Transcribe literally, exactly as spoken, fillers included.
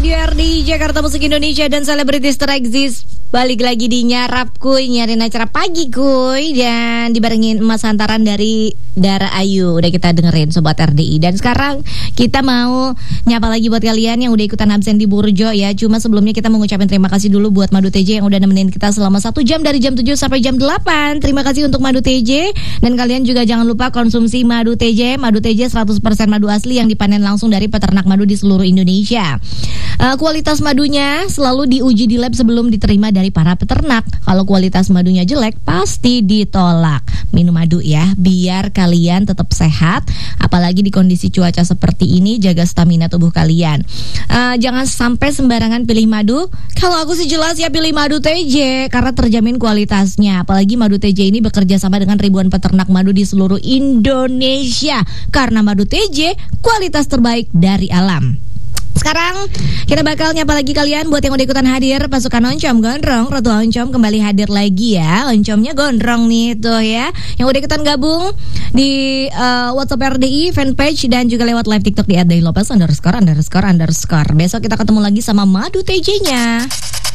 Radio R D I Jakarta Musik Indonesia dan Selebritis Tereksis balik lagi di Nyarap Kuy, nyariin acara pagi kuy, dan dibarengin emas hantaran dari Dara Ayu. Udah kita dengerin Sobat R D I. Dan sekarang kita mau nyapa lagi buat kalian yang udah ikutan absen di Burjo ya. Cuma sebelumnya kita mau ngucapin terima kasih dulu buat Madu T J yang udah nemenin kita selama satu jam dari jam tujuh sampai jam delapan. Terima kasih untuk Madu T J. Dan kalian juga jangan lupa konsumsi Madu T J. Madu T J seratus persen madu asli yang dipanen langsung dari peternak madu di seluruh Indonesia. Uh, kualitas madunya selalu diuji di lab sebelum diterima dari para peternak. Kalau kualitas madunya jelek, pasti ditolak. Minum madu ya, biar kalian tetap sehat. Apalagi di kondisi cuaca seperti ini, jaga stamina tubuh kalian. Uh, jangan sampai sembarangan pilih madu. Kalau aku sih jelas ya pilih Madu T J, karena terjamin kualitasnya. Apalagi Madu T J ini bekerja sama dengan ribuan peternak madu di seluruh Indonesia. Karena Madu T J, kualitas terbaik dari alam. Sekarang kita bakal nyapa lagi kalian buat yang udah ikutan hadir. Pasukan Oncom Gondrong, Ratu Oncom kembali hadir lagi ya. Oncomnya gondrong nih tuh ya. Yang udah ikutan gabung di uh, WhatsApp R D I fanpage dan juga lewat live TikTok di at dailopez underscore underscore underscore. Besok kita ketemu lagi sama Madu T J-nya.